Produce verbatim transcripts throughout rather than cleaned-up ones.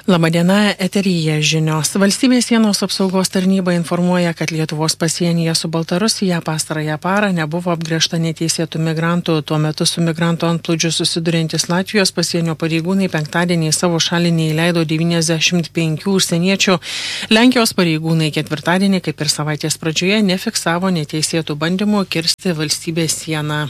Labadiena, eteryje žinios. Valstybės sienos apsaugos tarnyba informuoja, kad Lietuvos pasienyje su Baltarusija pastarąją parą nebuvo apgręžta neteisėtų migrantų. Tuo metu su migrantų antplūdžiu susiduriantis Latvijos pasienio pareigūnai penktadienį savo šalį neįleido devyniasdešimt penkių užsieniečių. Lenkijos pareigūnai ketvirtadienį, kaip ir savaitės pradžioje, nefiksavo neteisėtų bandymų kirsti valstybės sieną.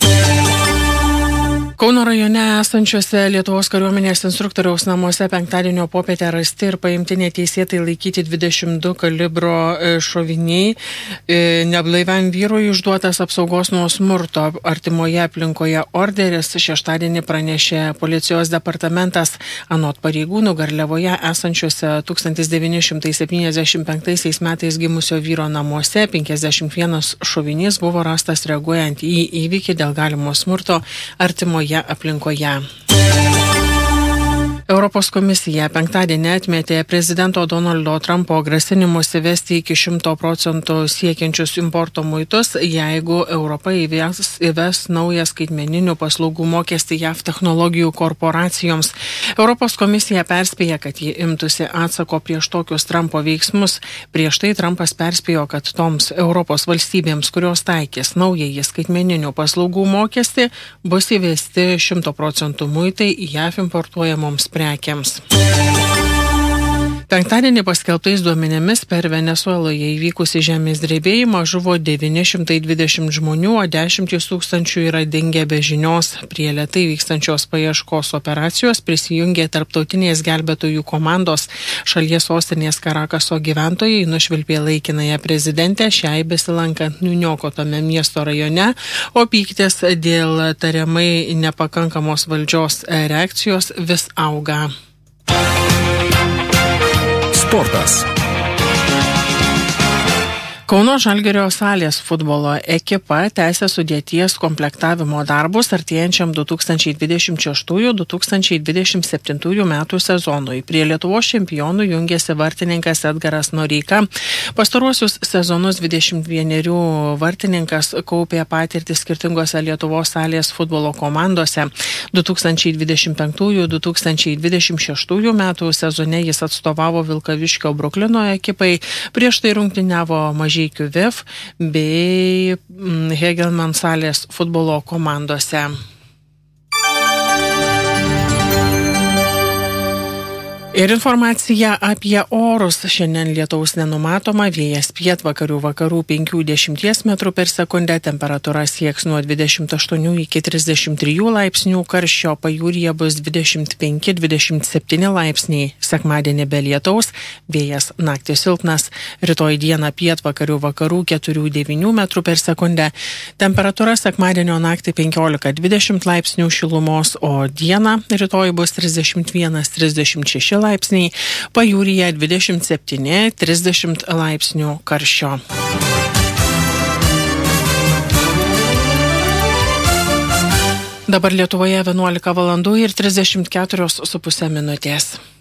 Kauno rajone esančiuose Lietuvos kariuomenės instruktoriaus namuose penktadienio popietę rasti ir paimti neteisėtai laikyti dvidešimt du kalibro šoviniai. Neblaiviam vyrui išduotas apsaugos nuo smurto artimoje aplinkoje orderis šeštadienį pranešė policijos departamentas. Anot pareigūnų, Garliavoje esančiuose tūkstantis devyni šimtai septyniasdešimt penktaisiais metais gimusio vyro namuose penkiasdešimt vienas šovinys buvo rastas reaguojant į įvykį dėl galimo smurto artimoje aplinkoje. Europos komisija penktadienį atmetė prezidento Donaldo Trumpo grasinimus įvesti iki šimto procentų siekiančius importo muitus, jeigu Europa įves, įves naują skaitmeninių paslaugų mokestį J A V technologijų korporacijoms. Europos komisija perspėja, kad ji imtųsi atsako prieš tokius Trumpo veiksmus. Prieš tai Trumpas perspėjo, kad toms Europos valstybėms, kurios taikys naująjį skaitmeninių paslaugų mokestį, bus įvesti šimto procentų muitai J A V importuojamoms prekiams. Penktadienį paskelbtais duomenimis per Venesueloje įvykusį žemės drebėjimą žuvo devyni šimtai dvidešimt žmonių, o dešimtys tūkstančių yra dingę be žinios. Prie lėtai vykstančios paieškos operacijos prisijungė tarptautinės gelbėtojų komandos. Šalies sostinės Karakaso gyventojai nušvilpė laikinąją prezidentę šiai besilankant niuniokotame miesto rajone, o pyktis dėl tariamai nepakankamos valdžios reakcijos vis auga. Sportas. Kauno Žalgirio salės futbolo ekipa tęsia sudėties komplektavimo darbus artėjančiam du tūkstančiai dvidešimt šeši - du tūkstančiai dvidešimt septyni metų sezonui. Prie Lietuvos čempionų jungiasi vartininkas Edgaras Noreika. Pastaruosius sezonus dvidešimt vienerių vartininkas kaupė patirtį skirtingose Lietuvos salės futbolo komandose. du tūkstančiai dvidešimt penki - du tūkstančiai dvidešimt šeši metų sezone jis atstovavo Vilkaviškio Bruklino ekipai, prieš tai rungtyniavo Mažeikių V I F bei Hegelman salės futbolo komandose. Ir informacija apie orus. Šiandien lietaus nenumatoma, vėjas pietvakarių vakarų penkių - dešimties metrų per sekundę, temperatūra sieks nuo dvidešimt aštuonių iki trisdešimt trijų laipsnių, karščio pajūryje bus dvidešimt penki - dvidešimt septyni laipsniai. Sekmadienį be lietaus, vėjas naktį silpnas, rytoj dieną pietvakarių vakarų keturių - devynių metrų per sekundę, temperatūra sekmadienio naktį penkiolika - dvidešimt laipsnių šilumos, o dieną rytoj bus trisdešimt vienas - trisdešimt šeši laipsniai, pajūryje dvidešimt septyni - trisdešimt laipsnių karščio. Dabar Lietuvoje vienuolika valandų ir trisdešimt keturios su puse minutės.